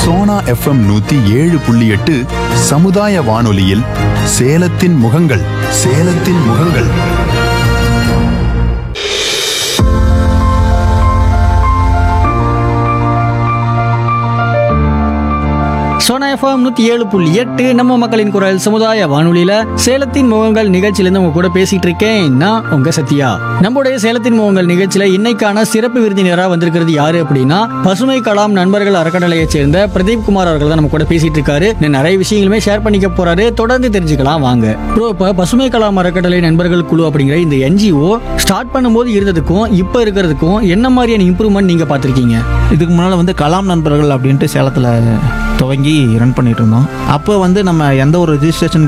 Sona FM 107.8 சமுதாய வானொலியில் சேலத்தின் முகங்கள் சேலத்தின் முகங்கள். சோனா எஃப்எம் 107.8 நம்ம மக்களின் குரல் சமுதாய வானொலியில சேலத்தின் முகங்கள் நிகழ்ச்சியிலேருந்து உங்க கூட பேசிட்டு இருக்கேன். நான் உங்க சத்யா. நம்முடைய சேலத்தின் முகங்கள் நிகழ்ச்சியில இன்னைக்கான சிறப்பு விருந்தினராக வந்திருக்கிறது யாரு அப்படின்னா, பசுமை கலாம் நண்பர்கள் அறக்கட்டளையை சேர்ந்த பிரதீப் குமார் அவர்கள் தான் நம்ம கூட பேசிட்டு இருக்காரு. நிறைய விஷயங்களுமே ஷேர் பண்ணிக்க போறாரு. தொடர்ந்து தெரிஞ்சுக்கலாம் வாங்க. ப்ரோ, இப்ப பசுமை கலாம் அறக்கட்டளை நண்பர்கள் குழு அப்படிங்கிற இந்த NGO ஸ்டார்ட் பண்ணும்போது இருந்ததுக்கும் இப்ப இருக்கிறதுக்கும் என்ன மாதிரியான இம்ப்ரூவ்மெண்ட் நீங்க பார்த்திருக்கீங்க? இதுக்கு முன்னால் வந்து கலாம் நண்பர்கள் அப்படின்ட்டு சேலத்தில் துவங்கி ரன் பண்ணிட்டு இருந்தோம். அப்போ வந்து நம்ம எந்த ஒரு ரெஜிஸ்ட்ரேஷன்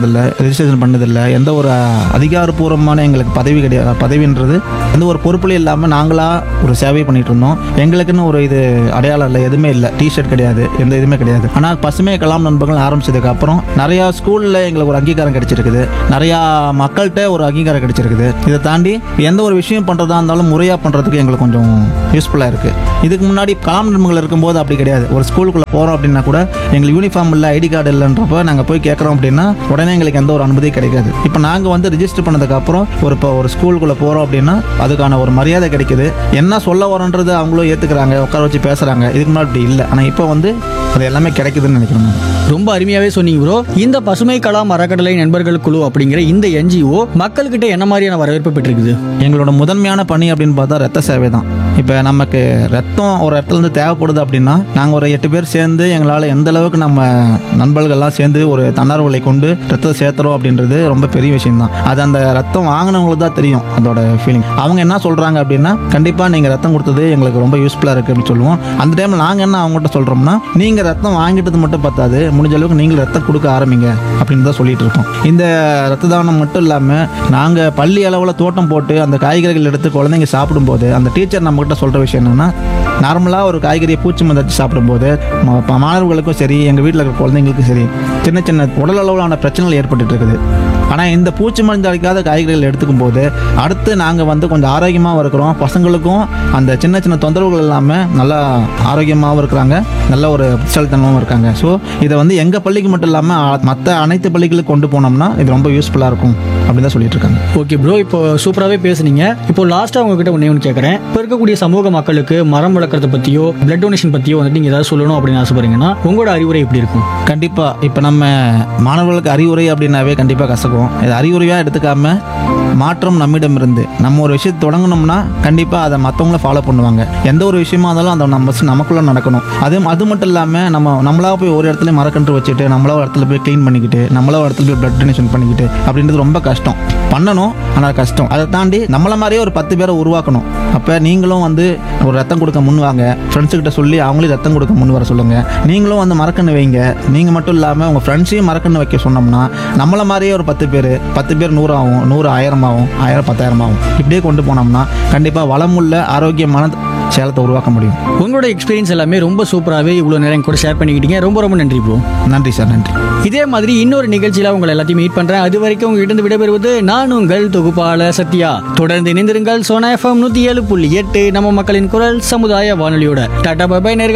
பண்ணதில்லை, எந்த ஒரு அதிகாரப்பூர்வமான எங்களுக்கு பதவி கிடையாது. பதவின்றது எந்த ஒரு பொறுப்புலையும் இல்லாமல் நாங்களாக ஒரு சேவை பண்ணிட்டு இருந்தோம். எங்களுக்குன்னு ஒரு இது அடையாளம் இல்லை, எதுவுமே இல்லை, டிஷர்ட் கிடையாது, எந்த இதுவுமே கிடையாது. ஆனால் பசுமை கலாம் நண்பர்கள் ஆரம்பிச்சதுக்கு அப்புறம் நிறையா ஸ்கூலில் எங்களுக்கு ஒரு அங்கீகாரம் கிடைச்சிருக்குது, நிறையா மக்கள்கிட்ட ஒரு அங்கீகாரம் கிடைச்சிருக்குது. இதை தாண்டி எந்த ஒரு விஷயம் பண்ணுறதா இருந்தாலும் முறையாக பண்ணுறதுக்கு எங்களுக்கு கொஞ்சம் யூஸ்ஃபுல்லாக இருக்குது. இதுக்கு முன்னாடி கலாம் நண்பர்கள் இருக்கும்போது அப்படி கிடையாது. ஒரு ஸ்கூலுக்குள்ளே போகிறோம் அப்படின்னா கூட எங்களுக்கு யூனிஃபார்ம் இல்லை, ஐடி கார்டு இல்லைன்றப்ப நாங்கள் போய் கேட்குறோம் அப்படின்னா உடனே எங்களுக்கு எந்த ஒரு அனுமதியும் கிடைக்காது. இப்போ நாங்கள் வந்து ரிஜிஸ்டர் பண்ணதுக்கப்புறம் ஒரு ஸ்கூலுக்குள்ளே போகிறோம் அப்படின்னா அதுக்கான ஒரு மரியாதை கிடைக்குது. என்ன சொல்ல வரோன்றது அவங்களும் ஏற்றுக்கிறாங்க, உட்கார வச்சு பேசுகிறாங்க. இதுக்கு முன்னாடி அப்படி இல்லை. ஆனால் இப்போ வந்து அது எல்லாமே கிடைக்குதுன்னு நினைக்கிறேன். ரொம்ப அருமையாவே சொன்னீங்க ப்ரோ. இந்த பசுமை கலாம் அறக்கட்டளை நண்பர்கள் குழு அப்படிங்கிற இந்த NGO மக்கள்கிட்ட என்ன மாதிரியான வரவேற்பு பெற்றிருக்குது? எங்களோட முதன்மையான பணி அப்படின்னு பார்த்தா ரத்த சேவை தான். இப்போ நமக்கு ரத்தம் ஒரு இடத்துல இருந்து தேவைப்படுது அப்படின்னா நாங்கள் ஒரு 8 பேர் சேர்ந்து எங்களால் எந்த அளவுக்கு நம்ம நண்பர்கள்லாம் சேர்ந்து ஒரு தன்னார்வலை கொண்டு ரத்தத்தை சேர்த்துறோம் அப்படின்றது ரொம்ப பெரிய விஷயம் தான். அது அந்த ரத்தம் வாங்கினவங்களுக்கு தான் தெரியும் அதோட ஃபீலிங். அவங்க என்ன சொல்கிறாங்க அப்படின்னா, கண்டிப்பாக நீங்கள் ரத்தம் கொடுத்தது எங்களுக்கு ரொம்ப யூஸ்ஃபுல்லாக இருக்குது அப்படின்னு சொல்லுவோம். அந்த டைமில் நாங்கள் என்ன அவங்ககிட்ட சொல்கிறோம்னா, நீங்கள் ரத்தம் வாங்கிட்டது மட்டும் பார்த்தாது, முடிஞ்ச அளவுக்கு நீங்கள் ரத்தம் கொடுக்க ஆரம்பிங்க அப்படின்னு தான் சொல்லிட்டு இருக்கோம். இந்த ரத்த தானம் மட்டும் இல்லாமல் நாங்கள் பள்ளி அளவில் தோட்டம் போட்டு அந்த காய்கறிகள் எடுத்து குழந்தைங்க சாப்பிடும்போது அந்த டீச்சர் நம்மகிட்ட சொல்கிற விஷயம் என்னென்னா, நார்மலாக ஒரு காய்கறியை பூச்சி மருந்து வச்சு சாப்பிடும்போது மாணவர்களுக்கும் சரி, எங்கள் வீட்டில் இருக்கிற குழந்தைங்களுக்கும் சரி, சின்ன சின்ன உடல் அளவிலான பிரச்சனைகள் ஏற்பட்டு இருக்குது. ஆனால் இந்த பூச்சி மருந்து அடிக்காத காய்கறிகள் எடுத்துக்கும் போது அடுத்து நாங்கள் வந்து கொஞ்சம் ஆரோக்கியமாகவும் இருக்கிறோம், பசங்களுக்கும் அந்த சின்ன சின்ன தொந்தரவுகள் இல்லாமல் நல்லா ஆரோக்கியமாகவும் இருக்கிறாங்க, நல்ல ஒரு புத்திசாலித்தனமாகவும் இருக்காங்க. ஸோ இதை வந்து எங்கள் பள்ளிக்கு மட்டும் இல்லாமல் மற்ற அனைத்து பள்ளிகளுக்கு கொண்டு போனோம்னா இது ரொம்ப யூஸ்ஃபுல்லாக இருக்கும் அப்படின்னு தான் சொல்லிட்டு இருக்காங்க. ஓகே ப்ரோ, இப்போ சூப்பராகவே பேசுனீங்க. இப்போ லாஸ்ட்டாக உங்ககிட்ட ஒன்று கேட்குறேன். இப்போ இருக்கக்கூடிய சமூக மக்களுக்கு மரம் வளர்க்குறத பற்றியோ பிளட் டொனேஷன் பற்றியோ வந்துட்டு நீங்கள் ஏதாவது சொல்லணும் அப்படின்னு ஆசைப்படுறீங்கன்னா உங்களோட அறிவுரை எப்படி இருக்கும்? கண்டிப்பாக இப்போ நம்ம மாணவர்களுக்கு அறிவுரை அப்படின்னாவே கண்டிப்பாக கசக்கும். இது அறிவுரையாக எடுத்துக்காம மாற்றம் நம்மிடம் இருந்து நம்ம ஒரு விஷயத்தை தொடங்கணும்னா கண்டிப்பாக அதை மற்றவங்கள ஃபாலோ பண்ணுவாங்க. எந்த ஒரு விஷயமா இருந்தாலும் அதை நமக்குள்ளே நடக்கணும். அது மட்டும் இல்லாமல் நம்மளாக போய் ஒரு இடத்துல மரக்கன்று வச்சுட்டு நம்மளா ஒரு இடத்துல போய் க்ளீன் பண்ணிக்கிட்டு நம்மளா ஒரு இடத்துல போய் பிளட் டொனேஷன் பண்ணிக்கிட்டு அப்படின்றது ரொம்ப கஷ்டம். பண்ணணும், ஆனால் கஷ்டம். அதை தாண்டி நம்மளை மாதிரியே ஒரு 10 பேரை உருவாக்கணும். அப்போ நீங்களும் வந்து ஒரு ரத்தம் கொடுக்க முன்வாங்க, ஃப்ரெண்ட்ஸுக்கிட்ட சொல்லி அவங்களே ரத்தம் கொடுக்க முன் வர சொல்லுங்கள். நீங்களும் வந்து மரக்கன்று வைங்க. நீங்கள் மட்டும் இல்லாமல் உங்கள் ஃப்ரெண்ட்ஸையும் மரக்கன்று வைக்க சொன்னோம்னா நம்மளை மாதிரியே ஒரு 10 பேர் 100 ஆகும், 100 1000 ஆகும், 1000 10,000 ஆகும். இப்படியே கொண்டு போனோம்னா கண்டிப்பாக வளமுள்ள ஆரோக்கியமான சேலத்தை உருவாக்க முடியும். உங்களோட எக்ஸ்பீரியன்ஸ் எல்லாமே ரொம்ப சூப்பராகவே இவ்வளோ நேரம் கூட ஷேர் பண்ணிக்கிட்டீங்க. ரொம்ப ரொம்ப நன்றி ப்ரோ. நன்றி சார், நன்றி. இதே மாதிரி இன்னொரு நிகழ்ச்சியில் உங்களை எல்லாத்தையும் மீட் பண்ணுறேன். அது வரைக்கும் உங்ககிட்ட விடைபெறுவது நான் உங்கள் தொகுப்பாளர் சத்யா. தொடர்ந்து இணைந்திருங்கள் சோனா எஃப்எம் 107.8 நம்ம மக்களின் குரல் சமுதாய வானொலியோட. Tata bye by.